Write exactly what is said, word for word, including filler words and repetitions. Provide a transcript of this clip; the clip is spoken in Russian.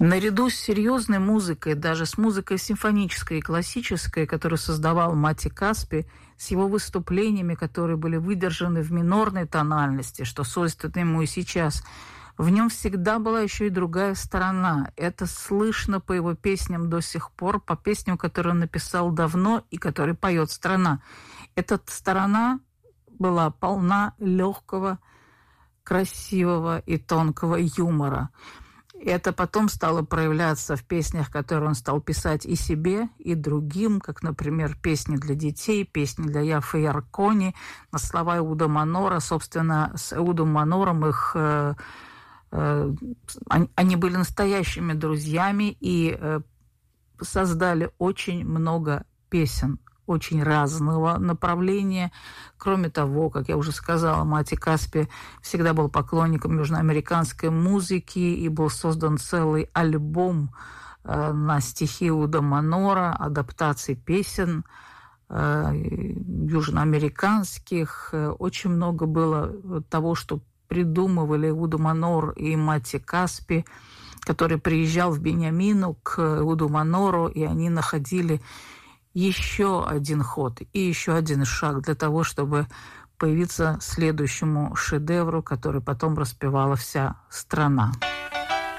Наряду с серьезной музыкой, даже с музыкой симфонической и классической, которую создавал Мати Каспи, с его выступлениями, которые были выдержаны в минорной тональности, что свойственно ему и сейчас, в нем всегда была еще и другая сторона. Это слышно по его песням до сих пор, по песням, которые он написал давно и которые поет страна. Эта сторона была полна легкого, красивого и тонкого юмора. Это потом стало проявляться в песнях, которые он стал писать и себе, и другим, как, например, песни для детей, песни для Яффе Яркони, на слова Эуда Манора. Собственно, с Эудом Манором их, э, э, они, они были настоящими друзьями и э, создали очень много песен очень разного направления. Кроме того, как я уже сказала, Мати Каспи всегда был поклонником южноамериканской музыки, и был создан целый альбом э, на стихи Эуда Манора, адаптаций песен э, южноамериканских. Очень много было того, что придумывали Эуда Манор и Мати Каспи, который приезжал в Бениамину к Эуду Манору, и они находили еще один ход и еще один шаг для того, чтобы появиться следующему шедевру, который потом распевала вся страна.